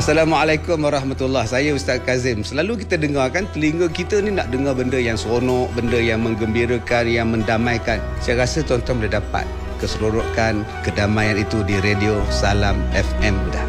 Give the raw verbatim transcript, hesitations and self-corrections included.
Assalamualaikum warahmatullahi wabarakatuh. Saya Ustaz Kazim. Selalu kita dengar kan, telinga kita ni nak dengar benda yang seronok, benda yang menggembirakan, yang mendamaikan. Saya rasa tuan-tuan boleh dapat keseronokan, kedamaian itu di radio Salam F M dah.